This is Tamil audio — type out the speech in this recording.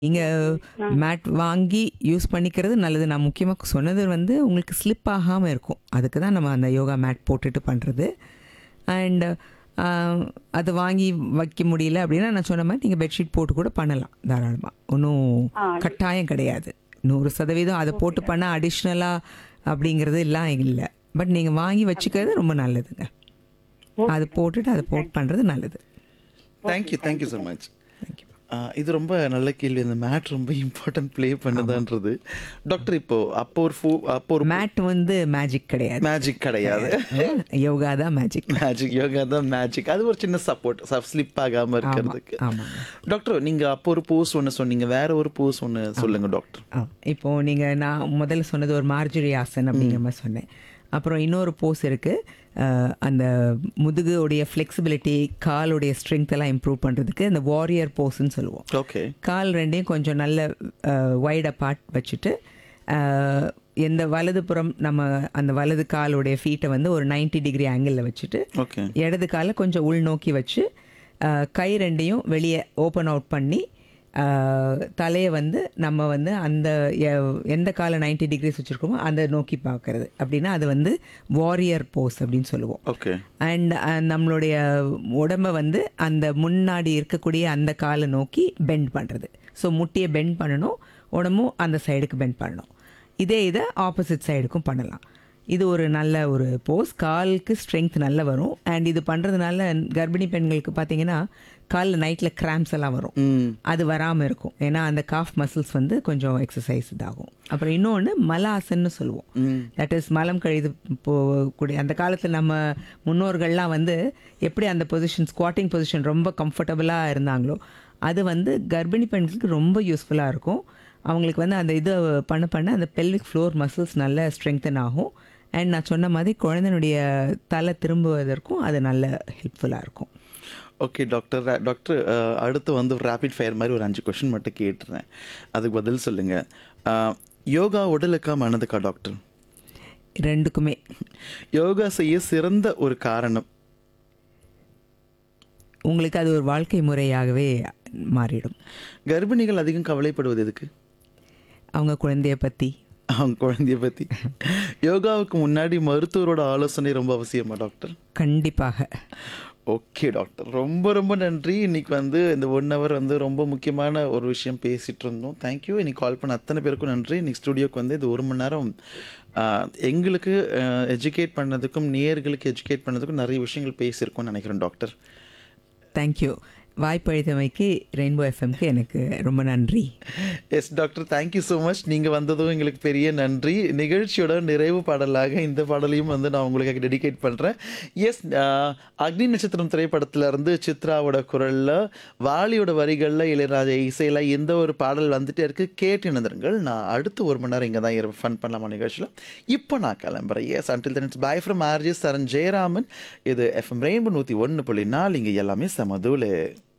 நீங்க ஆ. மேட் வாங்கி யூஸ் பண்ணிக்கிறது நல்லது. நான் முக்கியமா சொன்னது வந்து உங்களுக்கு ஸ்லிப் ஆகாம இருக்கும். அதுக்கு தான் நம்ம அந்த யோகா மேட் போட்டுட்டு பண்றது. அண்ட் அது வாங்கி வைக்க முடியல அப்படின்னா நான் சொன்ன மாதிரி நீங்கள் பெட்ஷீட் போட்டு கூட பண்ணலாம் தாராளமாக. ஒன்றும் ஆ. கட்டாயம் கிடையாது. 100% அதை போட்டு பண்ண அடிஷ்னலாக அப்படிங்கிறது எல்லாம் இல்லை. பட் நீங்கள் வாங்கி வச்சுக்கிறது ரொம்ப நல்லதுங்க. அது போட்டுட்டு அதை போட்டு பண்ணுறது நல்லது. Thank you so much. தேங்க்யூ. இது ரொம்ப நல்ல கேள்வி. அந்த மேட் ரொம்ப இம்பார்ட்டன்ட் ப்ளே பண்ணுதான்றது. டாக்டர் அப்போ ஒரு மேட் வந்து மேஜிக் கிடையாது. மேஜிக் கிடையாது. யோகா தான் மேஜிக். யோகா தான் மேஜிக். அது ஒரு சின்ன சப்போர்ட், ஸ்லிப் ஆகாமல் இருக்கிறதுக்கு. ஆமாங்க. டாக்டர் நீங்கள் அப்போ ஒரு போஸ் ஒன்று சொன்னீங்க, வேற ஒரு போஸ் ஒன்று சொல்லுங்க டாக்டர். இப்போ நீங்கள் நான் முதல்ல சொன்னது ஒரு மார்ஜரி ஆசன் அப்படிங்கிற மாதிரி சொன்னேன். அப்புறம் இன்னொரு போஸ் இருக்குது. அந்த முதுகுடைய ஃப்ளெக்சிபிலிட்டி, காலுடைய ஸ்ட்ரென்த் எல்லாம் இம்ப்ரூவ் பண்ணுறதுக்கு இந்த வாரியர் போஸ்ன்னு சொல்லுவோம். ஓகே. கால் ரெண்டையும் கொஞ்சம் நல்ல வைட் அப்பார்ட் வச்சுட்டு எந்த வலதுபுறம் நம்ம அந்த வலது காலுடைய ஃபீட்டை வந்து ஒரு 90 டிகிரி ஆங்கிளில் வச்சுட்டு ஓகே. இடது காலை கொஞ்சம் உள்நோக்கி வச்சு கை ரெண்டையும் வெளியே ஓப்பன் அவுட் பண்ணி தலையை வந்து நம்ம வந்து அந்த எந்த காலை 90 டிகிரிஸ் வச்சுருக்கோமோ அதை நோக்கி பார்க்கறது. அப்படின்னா அது வந்து வாரியர் போஸ் அப்படின்னு சொல்லுவோம். ஓகே. அண்ட் நம்மளுடைய உடம்பை வந்து அந்த முன்னாடி இருக்கக்கூடிய அந்த காலை நோக்கி பெண்ட் பண்ணுறது. ஸோ முட்டியை பெண்ட் பண்ணணும், உடம்பும் அந்த சைடுக்கு பெண்ட் பண்ணணும். இதை ஆப்போசிட் சைடுக்கும் பண்ணலாம். இது ஒரு நல்ல ஒரு போஸ். காலுக்கு ஸ்ட்ரென்த் நல்லா வரும். அண்ட் இது பண்ணுறதுனால கர்ப்பிணி பெண்களுக்கு பார்த்தீங்கன்னா காலில் நைட்டில் கிராம்ஸ் எல்லாம் வரும். அது வராமல் இருக்கும். ஏன்னா அந்த காஃப் மசில்ஸ் வந்து கொஞ்சம் எக்ஸசைஸ் இதாகும். அப்புறம் இன்னொன்று மலாசன்னு சொல்லுவோம். தட் இஸ் மலம் கழிது போகக்கூடிய அந்த காலத்தில் நம்ம முன்னோர்கள்லாம் வந்து எப்படி அந்த பொசிஷன், ஸ்குவாட்டிங் பொசிஷன் ரொம்ப கம்ஃபர்டபுளாக இருந்தாங்களோ அது வந்து கர்ப்பிணி பெண்களுக்கு ரொம்ப யூஸ்ஃபுல்லாக இருக்கும். அவங்களுக்கு வந்து அந்த இது பண்ண அந்த பெல்விக் ஃப்ளோர் மசில்ஸ் நல்ல ஸ்ட்ரெங்தன் ஆகும். அண்ட் நான் சொன்ன மாதிரி குழந்தைனுடைய தலை திரும்புவதற்கும் அது நல்ல ஹெல்ப்ஃபுல்லாக இருக்கும். Okay doctor. அடுத்து வந்து ரேபிட் ஃபயர் மாதிரி ஒரு 5 கொஷின் மட்டும் கேட்டுறேன், அதுக்கு பதில் சொல்லுங்கள். யோகா உடலுக்கா மனதுக்கா டாக்டர்? ரெண்டுக்குமே. யோகா செய்ய சிறந்த ஒரு காரணம்? உங்களுக்கு அது ஒரு வாழ்க்கை முறையாகவே மாறிடும். கர்ப்பிணிகள் அதிகம் கவலைப்படுவது எதுக்கு? அவங்க குழந்தைய பற்றி. அவங்க குழந்தைய பற்றி. யோகாவுக்கு முன்னாடி மருத்துவரோட ஆலோசனை ரொம்ப அவசியமா டாக்டர்? கண்டிப்பாக. ஓகே டாக்டர், ரொம்ப ரொம்ப நன்றி. இன்னைக்கு வந்து இந்த 1 ஹவர் வந்து ரொம்ப முக்கியமான ஒரு விஷயம் பேசிகிட்டு இருந்தோம். தேங்க்யூ. இன்னைக்கு கால் பண்ண அத்தனை பேருக்கும் நன்றி. இன்னைக்கு ஸ்டுடியோக்கு வந்து இது 1 மணி நேரம் எங்களுக்கு எஜுகேட் பண்ணதுக்கும் நேயர்களுக்கு எஜுகேட் பண்ணதுக்கும் நிறைய விஷயங்கள் பேசியிருக்கோம்னு நினைக்கிறேன் டாக்டர். தேங்க்யூ. வாய்ப்பளித்தமைக்கு ரெயின்போ எஃப்எம்க்கு எனக்கு ரொம்ப நன்றி. Yes doctor, thank you so much. நீங்கள் வந்ததும் எங்களுக்கு பெரிய நன்றி. நிகழ்ச்சியோட நிறைவு பாடலாக இந்த பாடலையும் வந்து நான் உங்களுக்கு டெடிகேட் பண்ணுறேன். எஸ், அக்னி நட்சத்திரம் திரைப்படத்திலேருந்து சித்ராவோட குரலில், வாலியோட வரிகளில், இளையராஜா இசையில் இந்த ஒரு பாடல் வந்துட்டே இருக்குது. கேட்டு இணைந்திருங்கள். நான் அடுத்து 1 மணி நேரம் இங்கே தான் ஃபன் பண்ணலாமா நிகழ்ச்சியில். இப்போ நான் கிளம்புறேன். S, until then it's by from RJ சரண் ஜெயராமன். இது எஃப்எம் ரெயின்போ 101.4. இங்கே எல்லாமே சமதூளு.